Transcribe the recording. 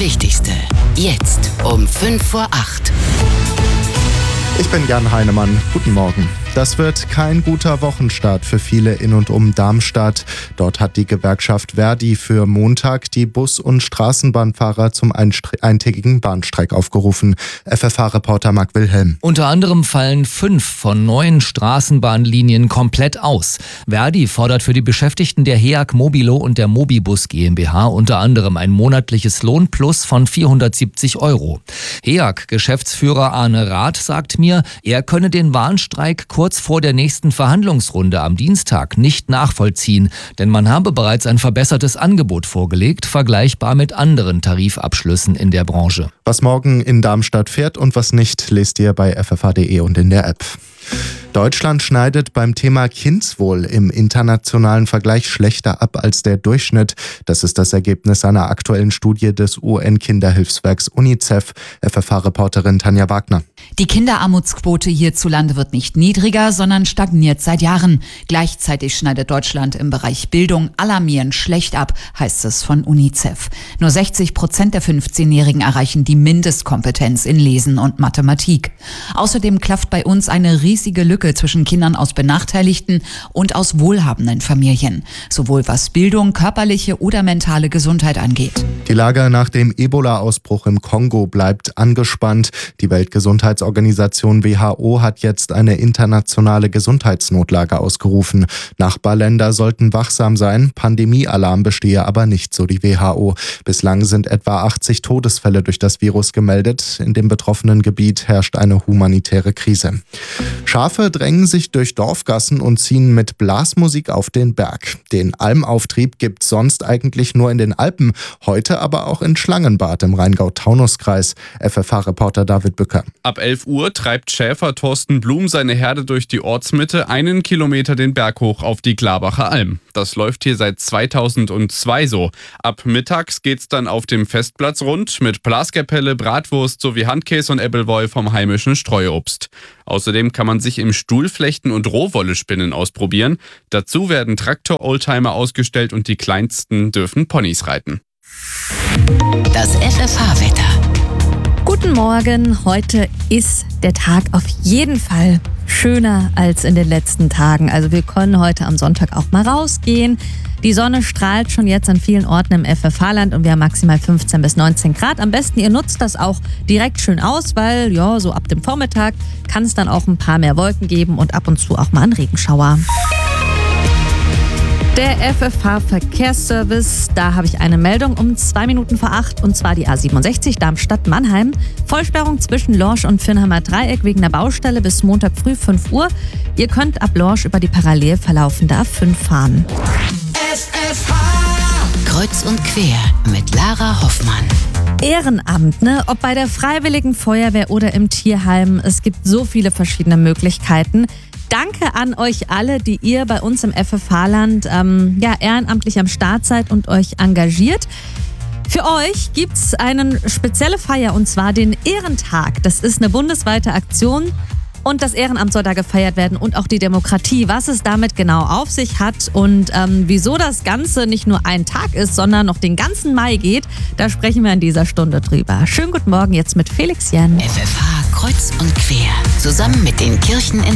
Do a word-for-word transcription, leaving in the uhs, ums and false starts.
Wichtigste. Jetzt um fünf vor acht. Ich bin Jan Heinemann. Guten Morgen. Das wird kein guter Wochenstart für viele in und um Darmstadt. Dort hat die Gewerkschaft Verdi für Montag die Bus- und Straßenbahnfahrer zum einstre- eintägigen Bahnstreik aufgerufen. F F H-Reporter Marc Wilhelm. Unter anderem fallen fünf von neun Straßenbahnlinien komplett aus. Verdi fordert für die Beschäftigten der H E A G Mobilo und der Mobibus GmbH unter anderem ein monatliches Lohnplus von vierhundertsiebzig Euro. H E A G-Geschäftsführer Arne Rath sagt mir, er könne den Warnstreik kurz vor der nächsten Verhandlungsrunde am Dienstag nicht nachvollziehen, denn man habe bereits ein verbessertes Angebot vorgelegt, vergleichbar mit anderen Tarifabschlüssen in der Branche. Was morgen in Darmstadt fährt und was nicht, lest ihr bei f f h punkt d e und in der App. Deutschland schneidet beim Thema Kindeswohl im internationalen Vergleich schlechter ab als der Durchschnitt. Das ist das Ergebnis einer aktuellen Studie des U N-Kinderhilfswerks UNICEF. F F H-Reporterin Tanja Wagner. Die Kinderarmutsquote hierzulande wird nicht niedriger, sondern stagniert seit Jahren. Gleichzeitig schneidet Deutschland im Bereich Bildung alarmierend schlecht ab, heißt es von UNICEF. Nur sechzig Prozent der fünfzehnjährigen erreichen die Mindestkompetenz in Lesen und Mathematik. Außerdem klafft bei uns eine riesige Lücke zwischen Kindern aus benachteiligten und aus wohlhabenden Familien, sowohl was Bildung, körperliche oder mentale Gesundheit angeht. Die Lage nach dem Ebola-Ausbruch im Kongo bleibt angespannt. Die Weltgesundheitsorganisation W H O hat jetzt eine internationale Gesundheitsnotlage ausgerufen. Nachbarländer sollten wachsam sein. Pandemiealarm bestehe aber nicht, so die W H O. Bislang sind etwa achtzig Todesfälle durch das Virus gemeldet. In dem betroffenen Gebiet herrscht eine humanitäre Krise. Schafe drängen sich durch Dorfgassen und ziehen mit Blasmusik auf den Berg. Den Almauftrieb gibt's sonst eigentlich nur in den Alpen, heute aber auch in Schlangenbad im Rheingau-Taunus-Kreis. F F H-Reporter David Bücker. Ab elf Uhr treibt Schäfer Thorsten Blum seine Herde durch die Ortsmitte einen Kilometer den Berg hoch auf die Glabacher Alm. Das läuft hier seit zweitausendzwei so. Ab mittags geht's dann auf dem Festplatz rund mit Blaskapelle, Bratwurst sowie Handkäse und Äppelwoi vom heimischen Streuobst. Außerdem kann man sich im Stuhlflechten und Rohwolle spinnen ausprobieren. Dazu werden Traktor-Oldtimer ausgestellt und die Kleinsten dürfen Ponys reiten. Das F F H-Wetter. Guten Morgen, heute ist der Tag auf jeden Fall schöner als in den letzten Tagen. Also wir können heute am Sonntag auch mal rausgehen. Die Sonne strahlt schon jetzt an vielen Orten im F F H-Land und wir haben maximal fünfzehn bis neunzehn Grad. Am besten ihr nutzt das auch direkt schön aus, weil ja, so ab dem Vormittag kann es dann auch ein paar mehr Wolken geben und ab und zu auch mal einen Regenschauer. Der F F H-Verkehrsservice, da habe ich eine Meldung um zwei Minuten vor acht, und zwar die A siebenundsechzig Darmstadt-Mannheim. Vollsperrung zwischen Lorsch und Firnheimer Dreieck wegen der Baustelle bis Montag früh fünf Uhr. Ihr könnt ab Lorsch über die parallel verlaufende A fünf fahren. F F H Kreuz und quer mit Lara Hoffmann. Ehrenamt, ne? Ob bei der Freiwilligen Feuerwehr oder im Tierheim, es gibt so viele verschiedene Möglichkeiten. Danke an euch alle, die ihr bei uns im F F H-Land ähm, ja, ehrenamtlich am Start seid und euch engagiert. Für euch gibt es eine spezielle Feier, und zwar den Ehrentag. Das ist eine bundesweite Aktion und das Ehrenamt soll da gefeiert werden und auch die Demokratie. Was es damit genau auf sich hat und ähm, wieso das Ganze nicht nur ein Tag ist, sondern noch den ganzen Mai geht, da sprechen wir in dieser Stunde drüber. Schönen guten Morgen jetzt mit Felix Jen. F F H Kreuz und quer. Zusammen mit den Kirchen in